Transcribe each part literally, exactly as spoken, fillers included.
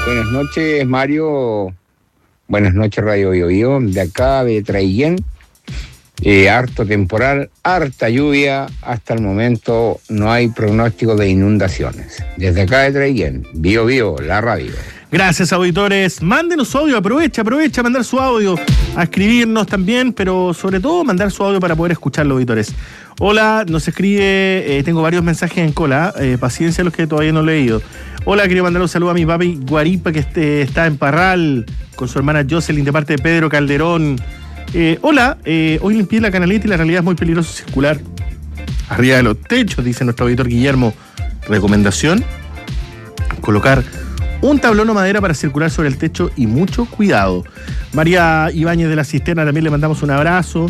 Buenas noches, Mario. Buenas noches, Radio Bio Bio. De acá de Traillén, eh, harto temporal, harta lluvia. Hasta el momento no hay pronóstico de inundaciones. Desde acá de Traillén, Bio Bio, la radio. Gracias, auditores. Mándenos su audio, aprovecha, aprovecha mandar su audio, a escribirnos también, pero sobre todo mandar su audio para poder escucharlo, auditores. Hola, nos escribe, eh, tengo varios mensajes en cola, eh, paciencia los que todavía no he leído. Hola, quería mandar un saludo a mi papi Guaripa, que este, está en Parral, con su hermana Jocelyn, de parte de Pedro Calderón. Eh, hola, eh, hoy limpié la canaleta y la realidad es muy peligroso circular arriba de los techos, dice nuestro auditor Guillermo. Recomendación: colocar un tablón o madera para circular sobre el techo y mucho cuidado. María Ibáñez de la Cisterna también le mandamos un abrazo.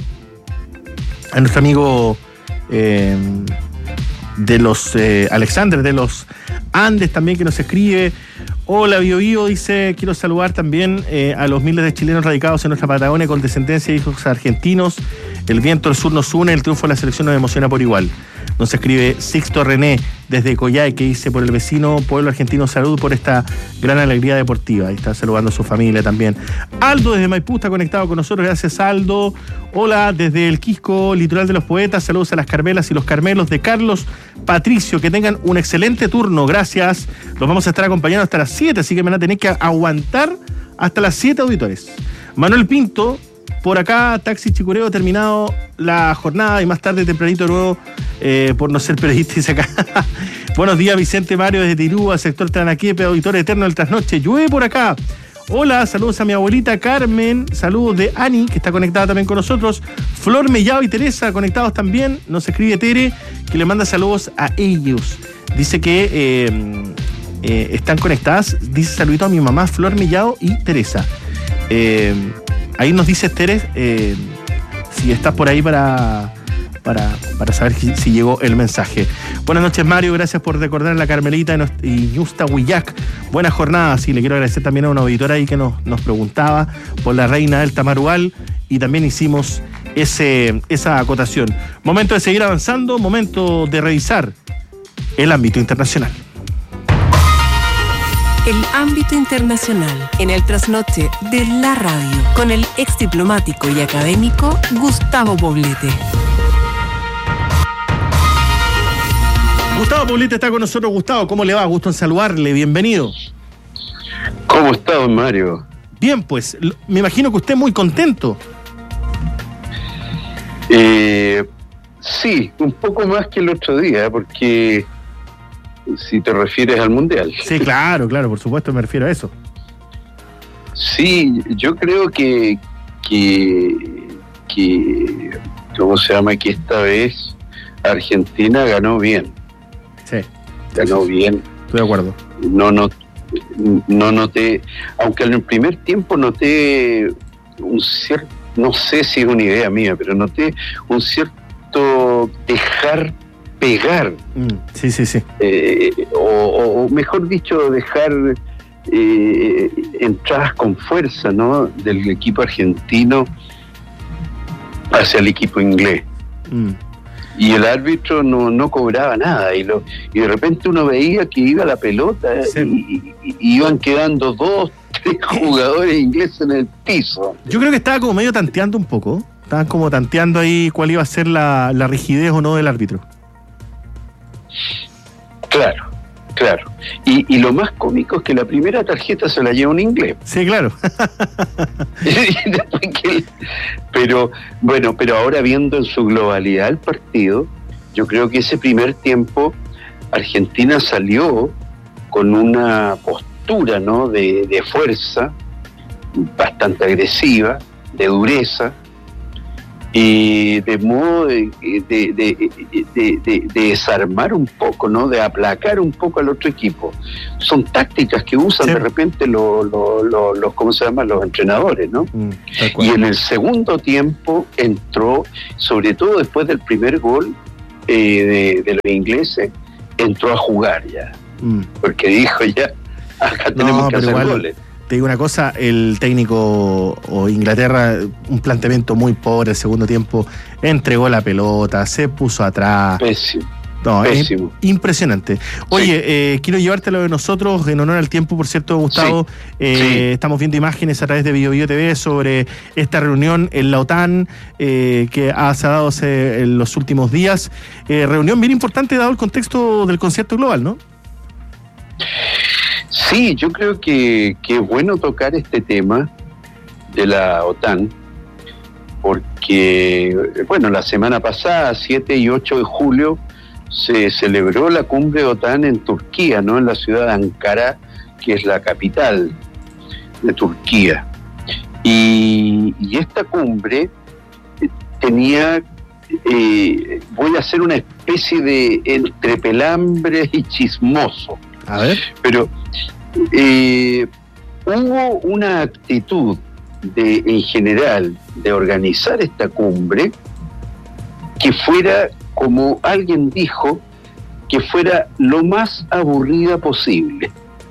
A nuestro amigo eh, de los eh, Alexander de los Andes también, que nos escribe. Hola, Bio Bio, dice, quiero saludar también eh, a los miles de chilenos radicados en nuestra Patagonia con descendencia de hijos argentinos. El viento del sur nos une, el triunfo de la selección nos emociona por igual. Nos escribe Sixto René desde Coyhai, que dice: por el vecino pueblo argentino, salud por esta gran alegría deportiva. Y está saludando a su familia también. Aldo desde Maipú está conectado con nosotros. Gracias, Aldo. Hola, desde el Quisco, Litoral de los Poetas. Saludos a las Carmelas y los Carmelos de Carlos Patricio. Que tengan un excelente turno. Gracias. Los vamos a estar acompañando hasta las siete, así que me van a tener que aguantar hasta las siete, auditores. Manuel Pinto, por acá, Taxi Chicureo, terminado la jornada y más tarde tempranito de nuevo, eh, por no ser periodista, dice acá. Buenos días, Vicente Mario desde Tirúa, sector Tranaquepe, auditor eterno del trasnoche. Llueve por acá. Hola, saludos a mi abuelita Carmen, saludos de Ani, que está conectada también con nosotros. Flor Mellado y Teresa conectados también. Nos escribe Tere, que le manda saludos a ellos. Dice que eh, eh, están conectadas. Dice saludito a mi mamá Flor Mellado y Teresa. Eh, ahí nos dice Tere, eh, si estás por ahí para, para, para saber si, si llegó el mensaje. Buenas noches, Mario, gracias por recordar a la Carmelita y Yusta Huillac. Buena jornada, sí, le quiero agradecer también a una auditora ahí que nos, nos preguntaba por la reina del Tamarual, y también hicimos ese, esa acotación. Momento de seguir avanzando, momento de revisar el ámbito internacional. El ámbito internacional en el trasnoche de la radio, con el ex diplomático y académico Gustavo Poblete. Gustavo Poblete está con nosotros. Gustavo, ¿cómo le va? Gusto en saludarle, bienvenido. ¿Cómo está, don Mario? Bien, pues, me imagino que usted muy contento. Eh, sí, un poco más que el otro día, porque si te refieres al Mundial. Sí, claro, claro, por supuesto me refiero a eso. Sí, yo creo que, que, que ¿cómo se llama? Que esta vez Argentina ganó bien. Sí. Ganó sí, bien. Estoy de acuerdo. No, no, no noté, aunque en el primer tiempo noté un cierto, no sé si es una idea mía, pero noté un cierto dejar pegar. Mm, sí, sí, sí. Eh, o, o mejor dicho, dejar eh, entradas con fuerza, ¿no?, del equipo argentino hacia el equipo inglés. Mm. Y el árbitro no, no cobraba nada, y, lo, y de repente uno veía que iba la pelota, sí, y, y, y iban quedando dos, tres jugadores ingleses en el piso. Yo creo que estaba como medio tanteando un poco, estaban como tanteando ahí cuál iba a ser la, la rigidez o no del árbitro. Claro, claro. Y, y lo más cómico es que la primera tarjeta se la lleva un inglés. Sí, claro. Pero, bueno, pero ahora viendo en su globalidad el partido, yo creo que ese primer tiempo Argentina salió con una postura, ¿no?, de, de fuerza, bastante agresiva, de dureza, y de modo de, de, de, de, de, de desarmar un poco, ¿no?, de aplacar un poco al otro equipo. Son tácticas que usan, sí, de repente los, los, los, los ¿cómo se llama?, los entrenadores, ¿no? Mm, y en el segundo tiempo entró, sobre todo después del primer gol eh, de, de los ingleses, entró a jugar ya, mm. porque dijo ya, acá tenemos no, que hacer igual, goles. Te digo una cosa, el técnico o Inglaterra, un planteamiento muy pobre el segundo tiempo, entregó la pelota, se puso atrás. Pésimo. No, Pésimo. Es impresionante. Oye, sí. eh, quiero llevártelo de nosotros, en honor al tiempo, por cierto, Gustavo. Sí. Eh, sí. Estamos viendo imágenes a través de Bio Bio T V sobre esta reunión en la OTAN eh, que ha, se ha dado hace, en los últimos días. Eh, reunión bien importante dado el contexto del concierto global, ¿no? Sí, yo creo que, que es bueno tocar este tema de la OTAN, porque, bueno, la semana pasada, siete y ocho de julio, se celebró la cumbre OTAN en Turquía, ¿no? En la ciudad de Ankara, que es la capital de Turquía. Y, y esta cumbre tenía, eh, voy a hacer una especie de entre pelambre y chismoso. A ver. Pero eh, hubo una actitud de, en general, de organizar esta cumbre que fuera, como alguien dijo, que fuera lo más aburrida posible.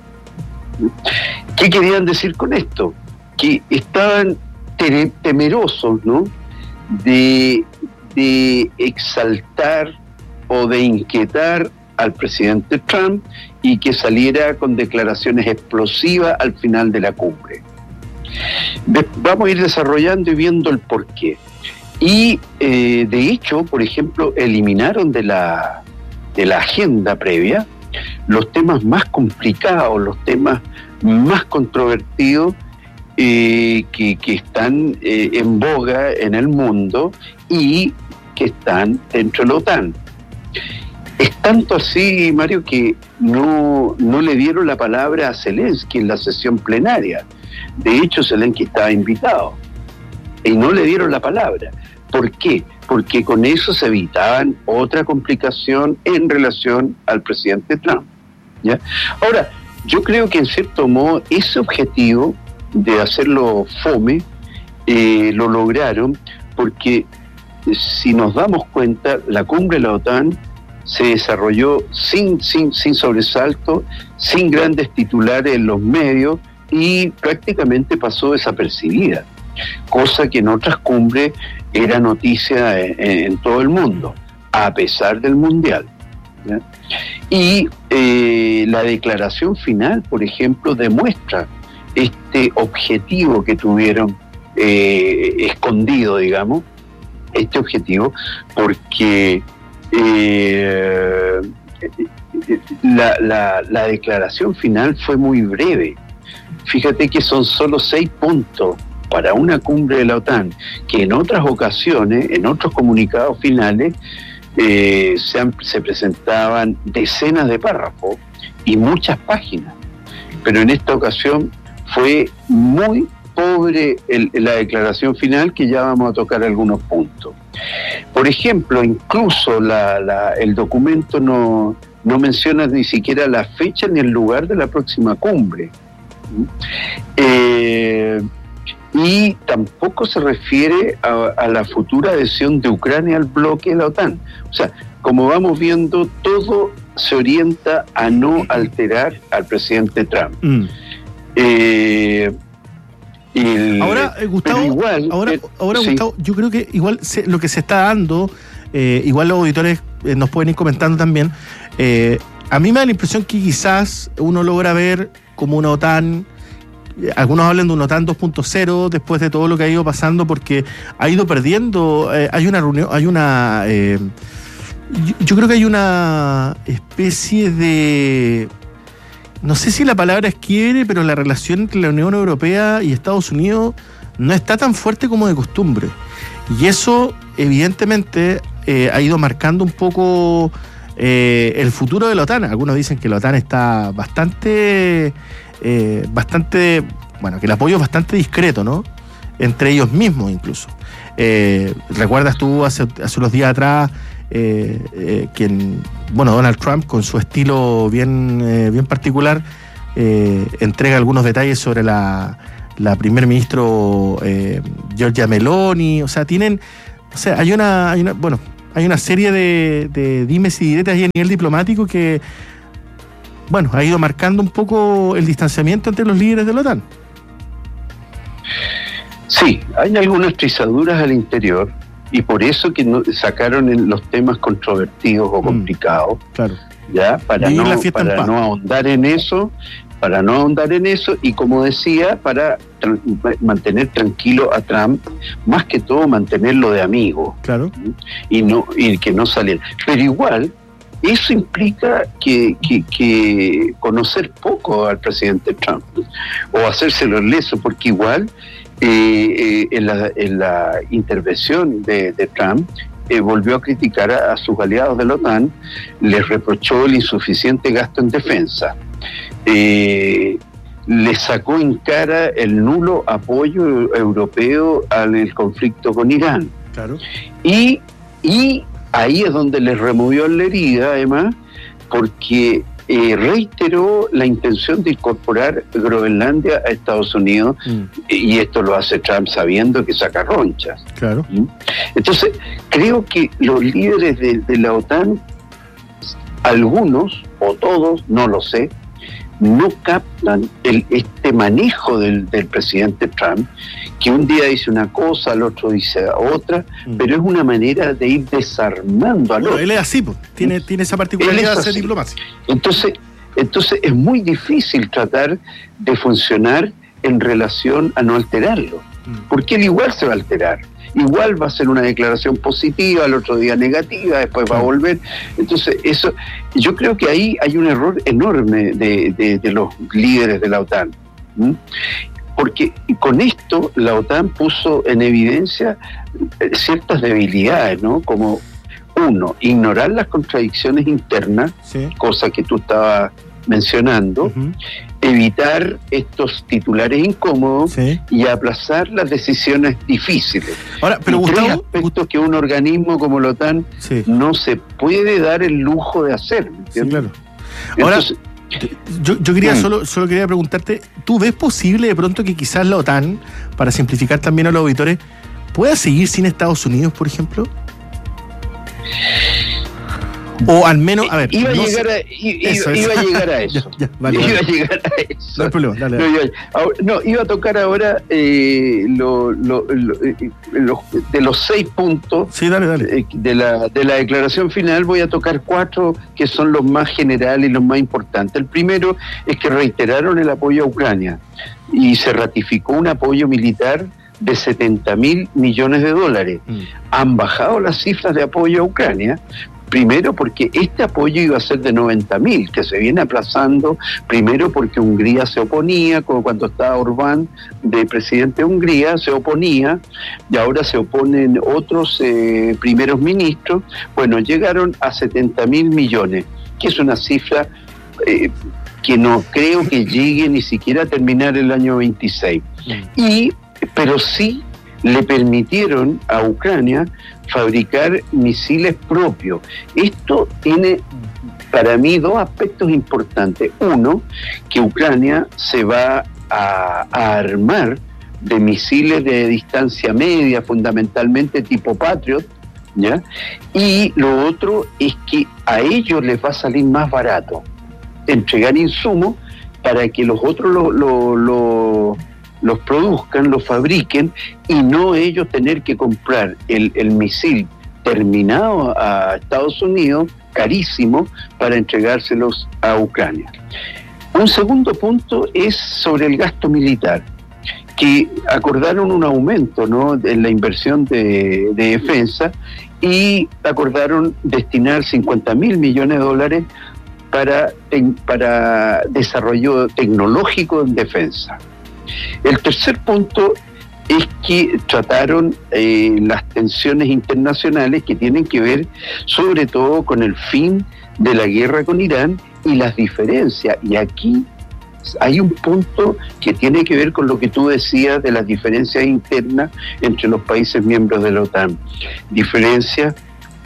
¿Qué querían decir con esto? Que estaban te- temerosos, ¿no?, de, de exaltar o de inquietar al presidente Trump y que saliera con declaraciones explosivas al final de la cumbre. De- vamos a ir desarrollando y viendo el porqué. Y eh, de hecho, por ejemplo, eliminaron de la, de la agenda previa los temas más complicados, los temas más controvertidos eh, que, que están eh, en boga en el mundo y que están dentro de la OTAN. Es tanto así, Mario, que no, no le dieron la palabra a Zelensky en la sesión plenaria. De hecho, Zelensky estaba invitado y no le dieron la palabra. ¿Por qué? Porque con eso se evitaban otra complicación en relación al presidente Trump, ¿ya? Ahora, yo creo que en cierto modo ese objetivo de hacerlo fome eh, lo lograron, porque si nos damos cuenta, la cumbre de la OTAN se desarrolló sin, sin, sin sobresalto, sin grandes titulares en los medios y prácticamente pasó desapercibida, cosa que en otras cumbres era noticia en, en todo el mundo, a pesar del Mundial, ¿ya? Y eh, la declaración final, por ejemplo, demuestra este objetivo que tuvieron eh, escondido, digamos, este objetivo, porque eh, la, la, la declaración final fue muy breve. Fíjate que son solo seis puntos para una cumbre de la OTAN, que en otras ocasiones, en otros comunicados finales, eh, se, han, se presentaban decenas de párrafos y muchas páginas. Pero en esta ocasión fue muy pobre el, la declaración final, que ya vamos a tocar algunos puntos. Por ejemplo, incluso la, la, el documento no, no menciona ni siquiera la fecha ni el lugar de la próxima cumbre. Eh, y tampoco se refiere a, a la futura adhesión de Ucrania al bloque de la OTAN. O sea, como vamos viendo, todo se orienta a no alterar al presidente Trump. Mm. Eh, el, ahora, eh, Gustavo, igual, ahora, eh, ahora sí. Gustavo, yo creo que igual se, lo que se está dando, eh, igual los auditores eh, nos pueden ir comentando también, eh, a mí me da la impresión que quizás uno logra ver como una OTAN, algunos hablan de una OTAN dos punto cero después de todo lo que ha ido pasando, porque ha ido perdiendo, eh, hay una reunión, hay una, eh, yo, yo creo que hay una especie de, no sé si la palabra es quiebre, pero la relación entre la Unión Europea y Estados Unidos no está tan fuerte como de costumbre, y eso evidentemente eh, ha ido marcando un poco eh, el futuro de la OTAN. Algunos dicen que la OTAN está bastante Eh, bastante, bueno, que el apoyo es bastante discreto, ¿no? Entre ellos mismos incluso. Eh, ¿Recuerdas tú hace, hace unos días atrás eh, eh, quien, bueno, Donald Trump, con su estilo bien, eh, bien particular, eh, entrega algunos detalles sobre la, la primer ministro eh, Giorgia Meloni? O sea, tienen, o sea, hay una, hay una bueno, hay una serie de, de dimes y diretes ahí a nivel diplomático que, bueno, ha ido marcando un poco el distanciamiento entre los líderes de la OTAN. Sí, hay algunas trizaduras al interior, y por eso que no, sacaron en los temas controvertidos o complicados, mm, claro. ya para y no para no ahondar en eso, para no ahondar en eso y como decía, para tra- mantener tranquilo a Trump, más que todo mantenerlo de amigo, claro, y no y que no saliera. Pero igual eso implica que, que, que conocer poco al presidente Trump o hacérselo leso, porque igual eh, eh, en, la, en la intervención de, de Trump eh, volvió a criticar a, a sus aliados de la OTAN, les reprochó el insuficiente gasto en defensa, eh, le sacó en cara el nulo apoyo europeo al conflicto con Irán. Claro. Y, y ahí es donde les removió la herida, además, porque eh, reiteró la intención de incorporar Groenlandia a Estados Unidos, mm. y esto lo hace Trump sabiendo que saca ronchas. Claro. ¿Mm? Entonces, creo que los líderes de, de la OTAN, algunos o todos, no lo sé, no captan el, este manejo del, del presidente Trump, que un día dice una cosa, al otro dice otra, mm. pero es una manera de ir desarmando al bueno, otro. Él es así, pues. tiene, tiene esa particularidad de hacer diplomacia. Entonces, entonces es muy difícil tratar de funcionar en relación a no alterarlo, mm. porque él igual se va a alterar. Igual va a ser una declaración positiva, al otro día negativa, después va a volver. Entonces, eso, yo creo que ahí hay un error enorme de, de, de los líderes de la OTAN. ¿Mm? Porque con esto la OTAN puso en evidencia ciertas debilidades, ¿no? Como, uno, ignorar las contradicciones internas, sí. cosa que tú estabas mencionando, uh-huh. evitar estos titulares incómodos, sí. y aplazar las decisiones difíciles. Ahora, pero Gustavo, tres aspectos que un organismo como la OTAN sí. no se puede dar el lujo de hacer. Sí, claro. Ahora, Entonces, yo, yo quería mm. solo, solo quería preguntarte, ¿tú ves posible de pronto que quizás la OTAN, para simplificar también a los auditores, pueda seguir sin Estados Unidos, por ejemplo? O al menos, a ver, iba, no a, llegar a, iba, eso, iba a llegar a eso. ya, ya, vale, iba vale. a llegar a eso. No hay problema, dale, dale. No, iba, no, iba a tocar ahora eh, lo, lo, lo, eh, lo, de los seis puntos sí, dale, dale. Eh, de, la, de la declaración final. Voy a tocar cuatro que son los más generales y los más importantes. El primero es que reiteraron el apoyo a Ucrania y se ratificó un apoyo militar de setenta mil millones de dólares. Mm. Han bajado las cifras de apoyo a Ucrania. Primero porque este apoyo iba a ser de noventa mil, que se viene aplazando, primero porque Hungría se oponía, como cuando estaba Orbán de presidente de Hungría, se oponía, y ahora se oponen otros eh, primeros ministros. Bueno, llegaron a setenta mil millones, que es una cifra eh, que no creo que llegue ni siquiera a terminar el año veintiséis. Y, pero sí le permitieron a Ucrania fabricar misiles propios. Esto tiene para mí dos aspectos importantes. Uno, que Ucrania se va a, a armar de misiles de distancia media, fundamentalmente tipo Patriot, ¿ya? Y lo otro es que a ellos les va a salir más barato entregar insumos para que los otros lo, lo, lo los produzcan, los fabriquen, y no ellos tener que comprar el, el misil terminado a Estados Unidos, carísimo, para entregárselos a Ucrania. Un segundo punto es sobre el gasto militar, que acordaron un aumento, ¿no?, en la inversión de, de defensa, y acordaron destinar cincuenta mil millones de dólares para, para desarrollo tecnológico en defensa. El tercer punto es que trataron eh, las tensiones internacionales que tienen que ver sobre todo con el fin de la guerra con Irán y las diferencias. Y aquí hay un punto que tiene que ver con lo que tú decías de las diferencias internas entre los países miembros de la OTAN. Diferencias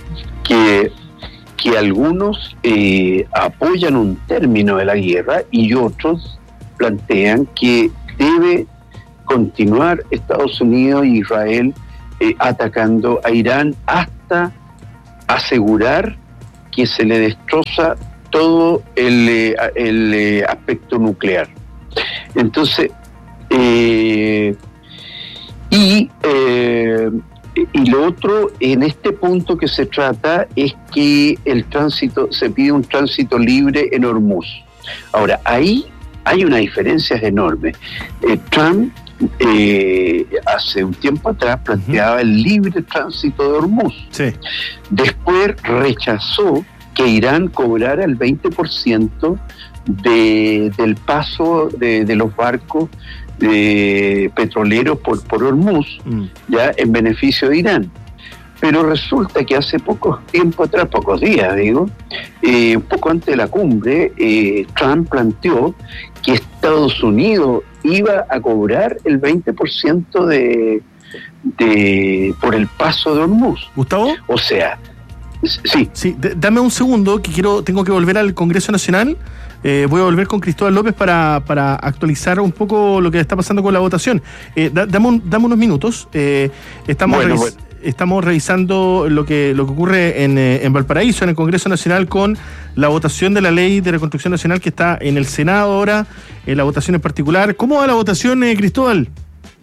que, que algunos eh, apoyan un término de la guerra y otros plantean que debe continuar Estados Unidos e Israel eh, atacando a Irán hasta asegurar que se le destroza todo el, eh, el eh, aspecto nuclear. Entonces, eh, y eh, Y lo otro, en este punto que se trata, es que el tránsito, se pide un tránsito libre en Hormuz. Ahora, ahí hay una diferencia enorme. Eh, Trump, eh, hace un tiempo atrás, planteaba uh-huh. el libre tránsito de Hormuz. Sí. Después rechazó que Irán cobrara el veinte por ciento de, del paso de, de los barcos de petroleros por, por Hormuz, mm. ya en beneficio de Irán. Pero resulta que hace poco tiempo atrás, pocos días digo, eh, un poco antes de la cumbre, eh, Trump planteó que Estados Unidos iba a cobrar el veinte por ciento de, de por el paso de Hormuz. ¿Gustavo? O sea, sí. Sí, d- dame un segundo, que quiero, tengo que volver al Congreso Nacional. Eh, voy a volver con Cristóbal López para, para actualizar un poco lo que está pasando con la votación. Eh, da, dame, un, dame unos minutos. Eh, estamos, bueno, revis- bueno. estamos revisando lo que, lo que ocurre en, eh, en Valparaíso, en el Congreso Nacional, con la votación de la Ley de Reconstrucción Nacional que está en el Senado ahora, en la votación en particular. ¿Cómo va la votación, eh, Cristóbal?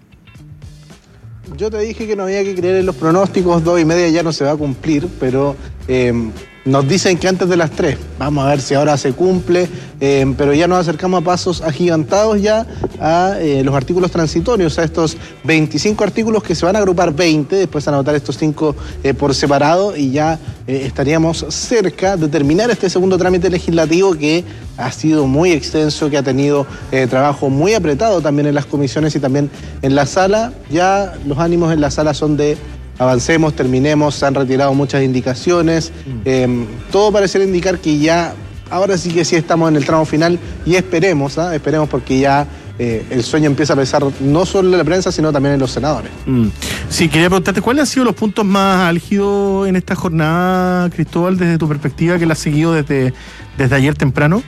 Yo te dije que no había que creer en los pronósticos, dos y media ya no se va a cumplir, pero eh, nos dicen que antes de las tres. Vamos a ver si ahora se cumple, eh, pero ya nos acercamos a pasos agigantados ya a eh, los artículos transitorios, a estos veinticinco artículos que se van a agrupar veinte, después van a votar estos cinco eh, por separado y ya eh, estaríamos cerca de terminar este segundo trámite legislativo que ha sido muy extenso, que ha tenido eh, trabajo muy apretado también en las comisiones y también en la sala. Ya los ánimos en la sala son de avancemos, terminemos, se han retirado muchas indicaciones, mm. eh, todo pareciera indicar que ya, ahora sí que sí estamos en el tramo final y esperemos, ¿eh? esperemos porque ya eh, el sueño empieza a pesar no solo en la prensa, sino también en los senadores. Mm. Sí, quería preguntarte, ¿cuáles han sido los puntos más álgidos en esta jornada, Cristóbal, desde tu perspectiva, que la has seguido desde, desde ayer temprano?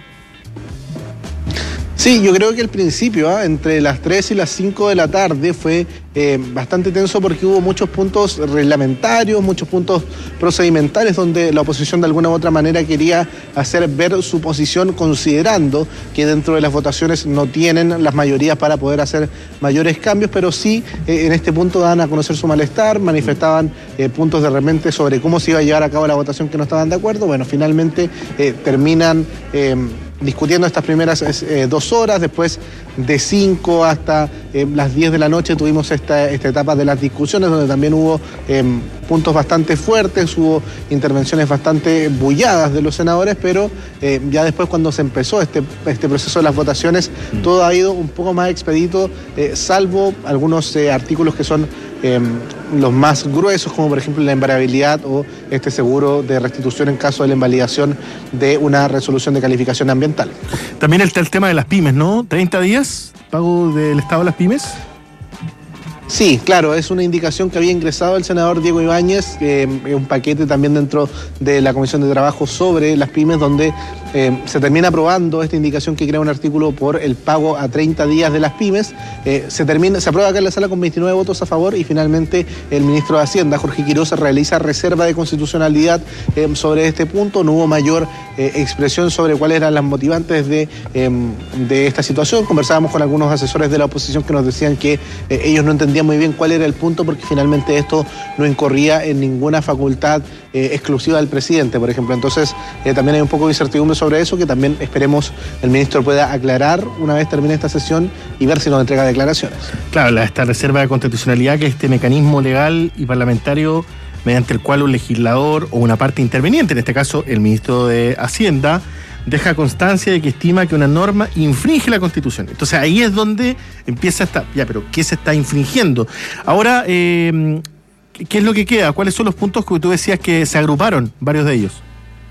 Sí, yo creo que al principio, ¿eh? entre las tres y las cinco de la tarde fue eh, bastante tenso porque hubo muchos puntos reglamentarios, muchos puntos procedimentales donde la oposición de alguna u otra manera quería hacer ver su posición considerando que dentro de las votaciones no tienen las mayorías para poder hacer mayores cambios, pero sí eh, en este punto dan a conocer su malestar, manifestaban eh, puntos de repente sobre cómo se iba a llevar a cabo la votación que no estaban de acuerdo. Bueno, finalmente eh, terminan Eh, discutiendo estas primeras eh, dos horas, después de cinco hasta eh, las diez de la noche tuvimos esta, esta etapa de las discusiones donde también hubo eh, puntos bastante fuertes, hubo intervenciones bastante bulladas de los senadores, pero eh, ya después cuando se empezó este, este proceso de las votaciones, mm. todo ha ido un poco más expedito, eh, salvo algunos eh, artículos que son Eh, los más gruesos, como por ejemplo la invariabilidad o este seguro de restitución en caso de la invalidación de una resolución de calificación ambiental. También está el tema de las pymes, ¿no? ¿treinta días pago del Estado a las pymes? Sí, claro, es una indicación que había ingresado el senador Diego Ibáñez, eh, un paquete también dentro de la Comisión de Trabajo sobre las pymes, donde eh, se termina aprobando esta indicación que crea un artículo por el pago a treinta días de las pymes. Eh, se termina, se aprueba acá en la sala con veintinueve votos a favor y finalmente el ministro de Hacienda, Jorge Quiroz, realiza reserva de constitucionalidad eh, sobre este punto. No hubo mayor eh, expresión sobre cuáles eran las motivantes de, eh, de esta situación. Conversábamos con algunos asesores de la oposición que nos decían que eh, ellos no entendían muy bien cuál era el punto porque finalmente esto no incorría en ninguna facultad eh, exclusiva del presidente, por ejemplo. Entonces eh, también hay un poco de incertidumbre sobre eso que también esperemos el ministro pueda aclarar una vez termine esta sesión y ver si nos entrega declaraciones. Claro, la, esta reserva de constitucionalidad, que es este mecanismo legal y parlamentario mediante el cual un legislador o una parte interveniente, en este caso el ministro de Hacienda, deja constancia de que estima que una norma infringe la Constitución. Entonces ahí es donde empieza esta... Ya, pero ¿qué se está infringiendo? Ahora, eh, ¿qué es lo que queda? ¿Cuáles son los puntos que tú decías que se agruparon, varios de ellos?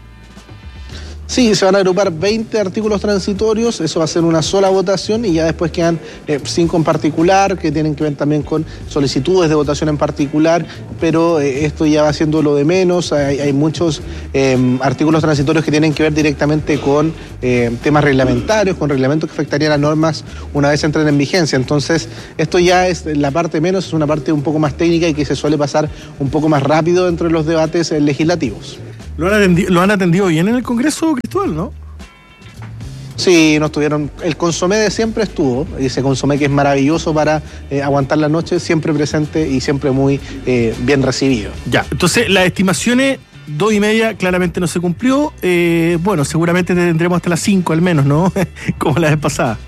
Sí, se van a agrupar veinte artículos transitorios, eso va a ser una sola votación y ya después quedan eh, cinco en particular que tienen que ver también con solicitudes de votación en particular, pero eh, esto ya va siendo lo de menos. Hay, hay muchos eh, artículos transitorios que tienen que ver directamente con eh, temas reglamentarios, con reglamentos que afectarían a normas una vez entren en vigencia. Entonces, esto ya es la parte menos, es una parte un poco más técnica y que se suele pasar un poco más rápido dentro de los debates eh, legislativos. ¿Lo han, atendido, ¿Lo han atendido bien en el Congreso, Cristóbal, no? Sí, no estuvieron. El consomé de siempre estuvo, ese consomé que es maravilloso para eh, aguantar la noche, siempre presente y siempre muy eh, bien recibido. Ya, entonces las estimaciones, dos y media claramente no se cumplió. Eh, bueno, seguramente tendremos hasta las cinco al menos, ¿no? Como la vez pasada.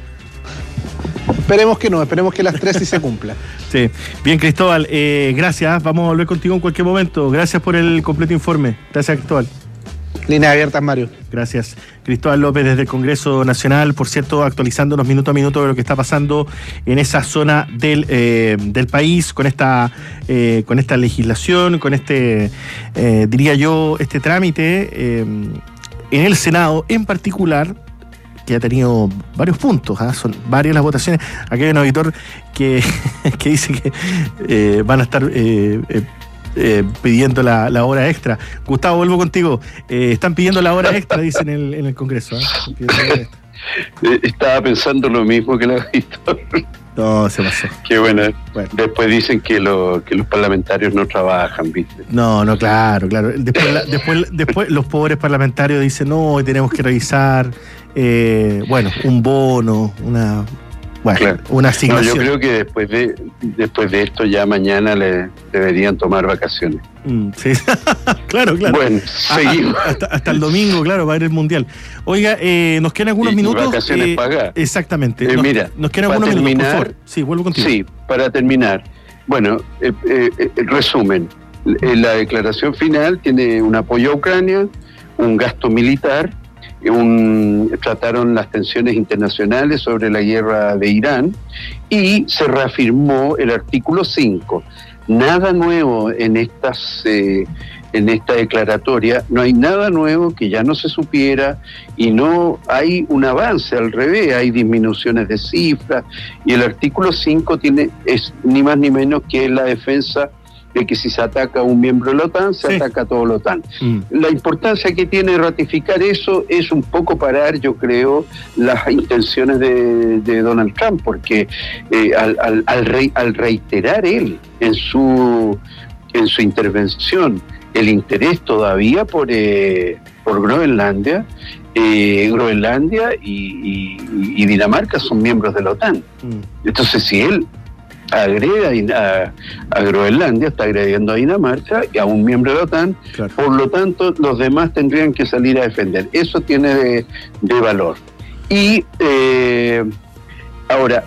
Esperemos que no, esperemos que las tres sí se cumplan. Sí, bien, Cristóbal, eh, gracias. Vamos a volver contigo en cualquier momento. Gracias por el completo informe. Gracias, Cristóbal. Líneas abiertas, Mario. Gracias. Cristóbal López desde el Congreso Nacional, por cierto, actualizándonos minuto a minuto de lo que está pasando en esa zona del, eh, del país, con esta, eh, con esta legislación, con este, eh, diría yo, este trámite eh, en el Senado en particular, que ha tenido varios puntos, ¿eh? Son varias las votaciones. Aquí hay un auditor que, que dice que eh, van a estar... Eh, eh, Eh, pidiendo la, la hora extra. Gustavo, vuelvo contigo. Eh, están pidiendo la hora extra, dicen en el, en el Congreso. ¿eh? Estaba pensando lo mismo que la Víctor. No, se pasó. Qué bueno. bueno. Después dicen que, lo, que los parlamentarios no trabajan, ¿viste? No, no, claro, claro. Después, la, después, después los pobres parlamentarios dicen, no, hoy tenemos que revisar, eh, bueno, un bono, una... Bueno, claro. Una asignación. No, yo creo que después de después de esto ya mañana le deberían tomar vacaciones. Mm, sí, claro, claro. Bueno, seguimos. Hasta, hasta el domingo, claro, va a ir el Mundial. Oiga, eh, nos quedan algunos y minutos. Vacaciones eh, pagadas. Exactamente. Eh, nos, mira, nos quedan algunos terminar, minutos, por favor. Sí, vuelvo contigo. Sí, para terminar. Bueno, eh, eh, resumen. La declaración final tiene un apoyo a Ucrania, un gasto militar, Un, trataron las tensiones internacionales sobre la guerra de Irán y se reafirmó el artículo cinco. Nada nuevo en estas eh, en esta declaratoria, no hay nada nuevo que ya no se supiera y no hay un avance, al revés, hay disminuciones de cifras y el artículo cinco tiene es ni más ni menos que la defensa de que si se ataca a un miembro de la OTAN, se sí. ataca a todo la OTAN. Mm. La importancia que tiene ratificar eso es un poco parar, yo creo, las intenciones de, de Donald Trump, porque eh, al, al, al, re, al reiterar él en su, en su intervención el interés todavía por, eh, por Groenlandia, eh, Groenlandia y, y, y Dinamarca son miembros de la OTAN. Mm. Entonces, si él agrega a, a Groenlandia, está agrediendo a Dinamarca y a un miembro de la OTAN, claro. Por lo tanto los demás tendrían que salir a defender. Eso tiene de, de valor. Y eh, ahora,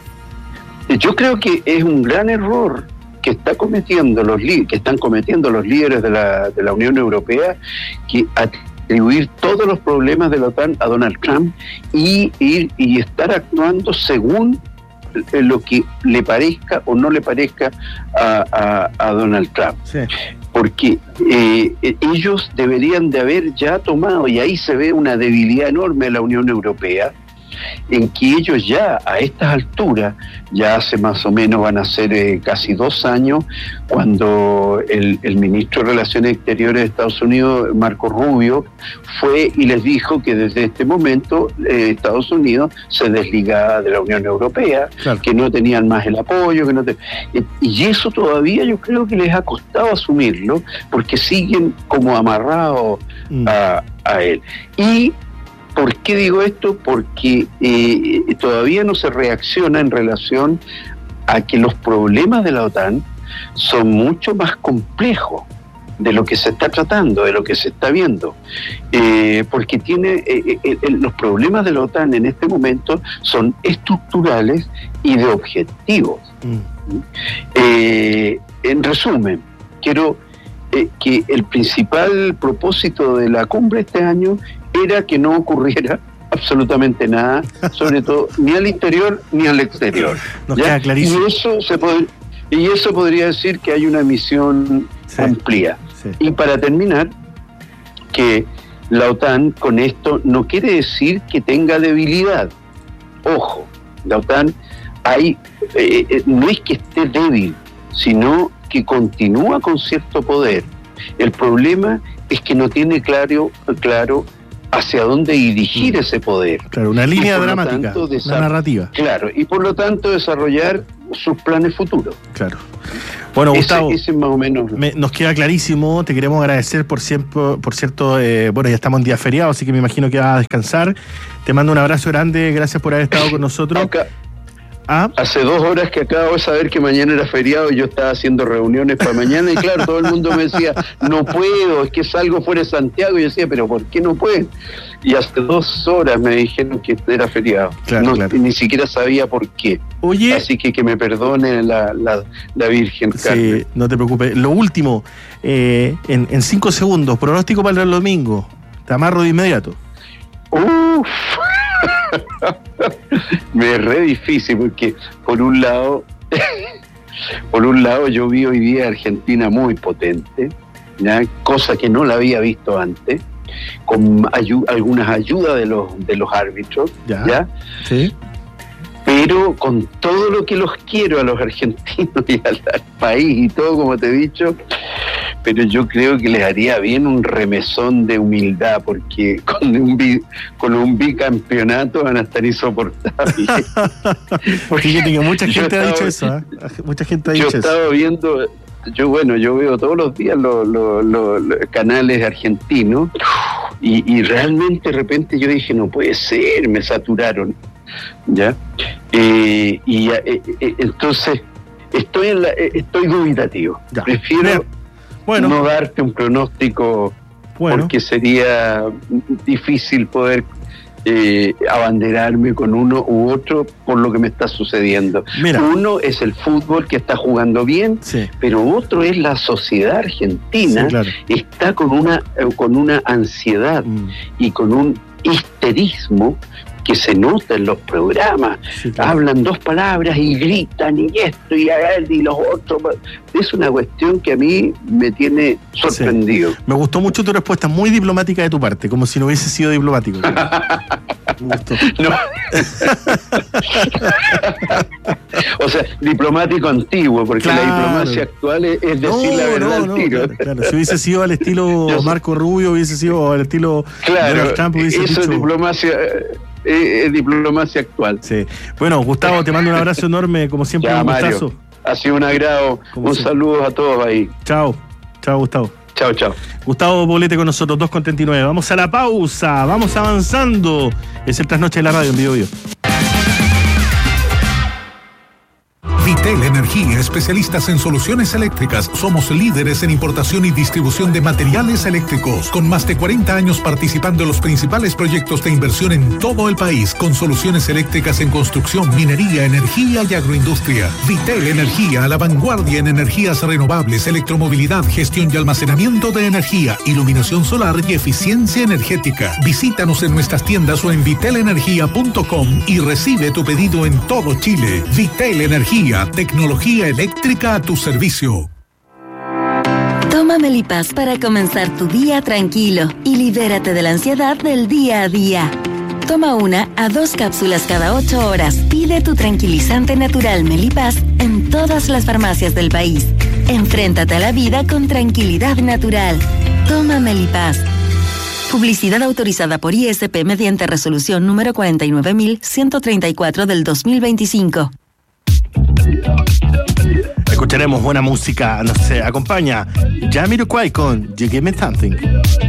yo creo que es un gran error que está cometiendo los que están cometiendo los líderes de la, de la Unión Europea, que atribuir todos los problemas de la OTAN a Donald Trump y ir y estar actuando según lo que le parezca o no le parezca a, a, a Donald Trump. Sí. Porque eh, ellos deberían de haber ya tomado, y ahí se ve una debilidad enorme de la Unión Europea, en que ellos ya a estas alturas, ya hace más o menos van a ser eh, casi dos años, cuando el, el ministro de Relaciones Exteriores de Estados Unidos, Marco Rubio, fue y les dijo que desde este momento eh, Estados Unidos se desligaba de la Unión Europea, claro. Que no tenían más el apoyo, que no te... y eso todavía yo creo que les ha costado asumirlo, porque siguen como amarrados mm. a, a él. Y ¿por qué digo esto? Porque eh, todavía no se reacciona en relación a que los problemas de la OTAN son mucho más complejos de lo que se está tratando, de lo que se está viendo. Eh, porque tiene eh, eh, los problemas de la OTAN en este momento son estructurales y de objetivos. Mm. Eh, en resumen, quiero eh, que el principal propósito de la cumbre este año era que no ocurriera absolutamente nada, sobre todo ni al interior ni al exterior. Nos queda clarísimo. Y eso se pod- y eso podría decir que hay una misión sí, cumplida. Sí. Y para terminar, que la OTAN con esto no quiere decir que tenga debilidad. Ojo, la OTAN hay eh, eh, no es que esté débil, sino que continúa con cierto poder. El problema es que no tiene claro claro hacia dónde dirigir ese poder. Claro, una línea dramática, una narrativa. Claro, y por lo tanto desarrollar sus planes futuros. Claro. Bueno, Gustavo, ese, ese más o menos. Me, nos queda clarísimo, te queremos agradecer por siempre, por cierto, eh, bueno, ya estamos en día feriado, así que me imagino que vas a descansar. Te mando un abrazo grande, gracias por haber estado con nosotros. Acá, ¿Ah? Hace dos horas que acabo de saber que mañana era feriado y yo estaba haciendo reuniones para mañana y claro, todo el mundo me decía, no puedo, es que salgo fuera de Santiago, y yo decía, pero ¿por qué no pueden? Y hace dos horas me dijeron que era feriado. Claro, no, claro. Ni siquiera sabía por qué. Oye, así que que me perdone la, la, la Virgen Carmen. Sí, no te preocupes. Lo último, eh, en, en cinco segundos, pronóstico para el domingo. Te amarro de inmediato. Uf. Me es re difícil porque por un lado por un lado yo vi hoy día Argentina muy potente, ¿ya? Cosa que no la había visto antes, con ayu- algunas ayudas de los de los árbitros, ya, ¿ya? Sí. Pero con todo lo que los quiero a los argentinos y al, al país y todo, como te he dicho, pero yo creo que les haría bien un remesón de humildad, porque con un, bi, con un bicampeonato van a estar insoportables. Porque fíjate que mucha gente estaba, ha dicho eso, ¿eh? Mucha gente ha yo dicho eso. Yo estaba viendo, yo bueno, yo veo todos los días los, los, los, los canales argentinos y, y realmente de repente yo dije, no puede ser, me saturaron. ¿Ya? Eh, y eh, eh, entonces estoy en la, eh, estoy dubitativo. Ya. Prefiero bueno. no darte un pronóstico, bueno, porque sería difícil poder eh, abanderarme con uno u otro por lo que me está sucediendo. Mira. Uno es el fútbol, que está jugando bien, sí, pero otro es la sociedad argentina, sí, claro, está con una eh, con una ansiedad mm. y con un histerismo que se nota en los programas. Sí, claro. Hablan dos palabras y gritan y esto y aquel y los otros. Es una cuestión que a mí me tiene sorprendido. Sí. Me gustó mucho tu respuesta, muy diplomática de tu parte, como si no hubiese sido diplomático. Me gustó. No. O sea, diplomático antiguo, porque claro, la diplomacia actual es, es decir no, la verdad no, no, al tiro. Claro, claro. Si hubiese sido al estilo Yo, Marco Rubio, hubiese sido al estilo claro, Donald Trump, hubiese eso dicho... es diplomacia... Es diplomacia actual. Sí. Bueno, Gustavo, te mando un abrazo enorme, como siempre, ya, un Mario, gustazo. Ha sido un agrado. Como un siempre. Saludo a todos ahí. Chao. Chao, Gustavo. Chao, chao. Gustavo Poblete con nosotros, dos con treinta y nueve. Vamos a la pausa, vamos avanzando. Es el Trasnoche de la Radio en Bio Bio. Vitel Energía, especialistas en soluciones eléctricas. Somos líderes en importación y distribución de materiales eléctricos, con más de cuarenta años participando en los principales proyectos de inversión en todo el país, con soluciones eléctricas en construcción, minería, energía y agroindustria. Vitel Energía, a la vanguardia en energías renovables, electromovilidad, gestión y almacenamiento de energía, iluminación solar y eficiencia energética. Visítanos en nuestras tiendas o en vitel energía punto com y recibe tu pedido en todo Chile. Vitel Energía, tecnología eléctrica a tu servicio. Toma Melipaz para comenzar tu día tranquilo y libérate de la ansiedad del día a día. Toma una a dos cápsulas cada ocho horas. Pide tu tranquilizante natural Melipaz en todas las farmacias del país. Enfréntate a la vida con tranquilidad natural. Toma Melipaz. Publicidad autorizada por I S P mediante resolución número cuarenta y nueve mil ciento treinta y cuatro del dos mil veinticinco. Escucharemos buena música, no sé, acompaña Jamiroquai con You Give Me Something.